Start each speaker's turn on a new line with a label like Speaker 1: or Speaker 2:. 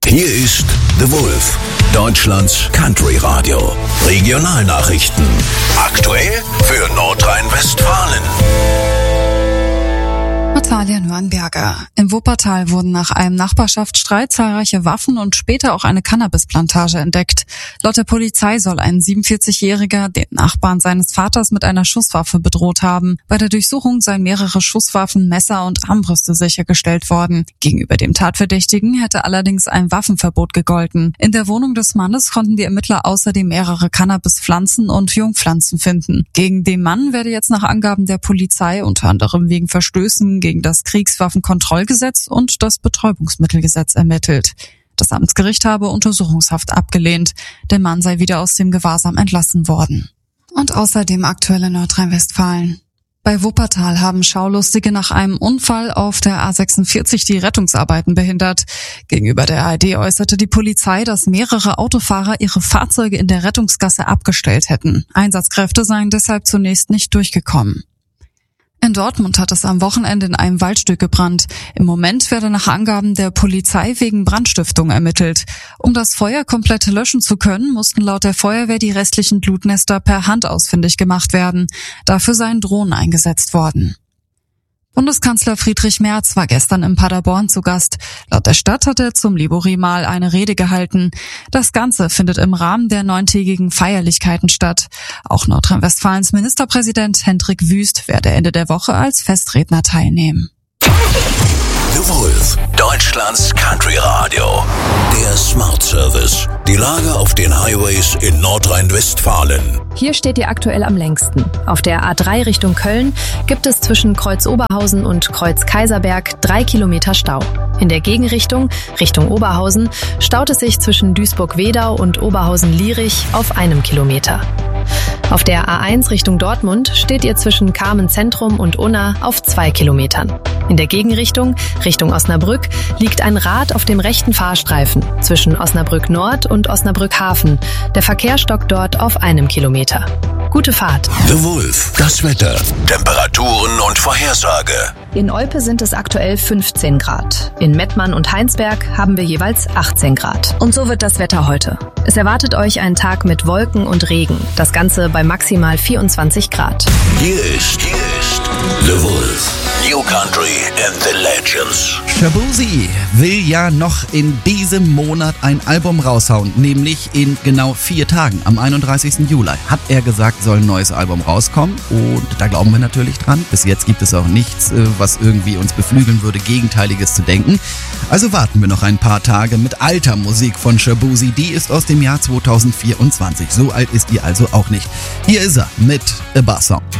Speaker 1: Hier ist The Wolf, Deutschlands Country Radio. Regionalnachrichten. Aktuell für Nordrhein-Westfalen.
Speaker 2: Natalia Nürnberger. In Wuppertal wurden nach einem Nachbarschaftsstreit zahlreiche Waffen und später auch eine Cannabisplantage entdeckt. Laut der Polizei soll ein 47-Jähriger den Nachbarn seines Vaters mit einer Schusswaffe bedroht haben. Bei der Durchsuchung seien mehrere Schusswaffen, Messer und Armbrüste sichergestellt worden. Gegenüber dem Tatverdächtigen hätte allerdings ein Waffenverbot gegolten. In der Wohnung des Mannes konnten die Ermittler außerdem mehrere Cannabispflanzen und Jungpflanzen finden. Gegen den Mann werde jetzt nach Angaben der Polizei unter anderem wegen Verstößen gegen das Kriegswaffenkontrollgesetz und das Betäubungsmittelgesetz ermittelt. Das Amtsgericht habe Untersuchungshaft abgelehnt. Der Mann sei wieder aus dem Gewahrsam entlassen worden. Und außerdem aktuell in Nordrhein-Westfalen. Bei Wuppertal haben Schaulustige nach einem Unfall auf der A46 die Rettungsarbeiten behindert. Gegenüber der ARD äußerte die Polizei, dass mehrere Autofahrer ihre Fahrzeuge in der Rettungsgasse abgestellt hätten. Einsatzkräfte seien deshalb zunächst nicht durchgekommen. In Dortmund hat es am Wochenende in einem Waldstück gebrannt. Im Moment werde nach Angaben der Polizei wegen Brandstiftung ermittelt. Um das Feuer komplett löschen zu können, mussten laut der Feuerwehr die restlichen Glutnester per Hand ausfindig gemacht werden. Dafür seien Drohnen eingesetzt worden. Bundeskanzler Friedrich Merz war gestern in Paderborn zu Gast. Laut der Stadt hat er zum Libori-Mahl eine Rede gehalten. Das Ganze findet im Rahmen der 9-tägigen Feierlichkeiten statt. Auch Nordrhein-Westfalens Ministerpräsident Hendrik Wüst werde Ende der Woche als Festredner teilnehmen.
Speaker 1: The Wolf, Deutschlands Country Radio. Der Smart Service. Die Lage auf den Highways in Nordrhein-Westfalen.
Speaker 3: Hier steht ihr aktuell am längsten. Auf der A3 Richtung Köln gibt es zwischen Kreuz Oberhausen und Kreuz Kaiserberg 3 Kilometer Stau. In der Gegenrichtung, Richtung Oberhausen, staut es sich zwischen Duisburg-Wedau und Oberhausen-Lierich auf 1 Kilometer. Auf der A1 Richtung Dortmund steht ihr zwischen Carmen-Zentrum und Unna auf 2 Kilometern. In der Gegenrichtung, Richtung Osnabrück, liegt ein Rad auf dem rechten Fahrstreifen zwischen Osnabrück Nord und Osnabrück Hafen. Der Verkehr stockt dort auf 1 Kilometer. Gute Fahrt.
Speaker 1: The Wolf, das Wetter, Temperaturen und Vorhersage.
Speaker 3: In Olpe sind es aktuell 15 Grad. In Mettmann und Heinsberg haben wir jeweils 18 Grad. Und so wird das Wetter heute. Es erwartet euch ein Tag mit Wolken und Regen. Das Ganze bei maximal 24 Grad.
Speaker 1: Hier ist The Wolf. New Country and the Legends.
Speaker 4: Shaboozey will ja noch in diesem Monat ein Album raushauen, nämlich in genau 4 Tagen, am 31. Juli. Hat er gesagt, soll ein neues Album rauskommen und da glauben wir natürlich dran. Bis jetzt gibt es auch nichts, was irgendwie uns beflügeln würde, Gegenteiliges zu denken. Also warten wir noch ein paar Tage mit alter Musik von Shaboozey. Die ist aus dem Jahr 2024. So alt ist die also auch nicht. Hier ist er mit A Bar Song.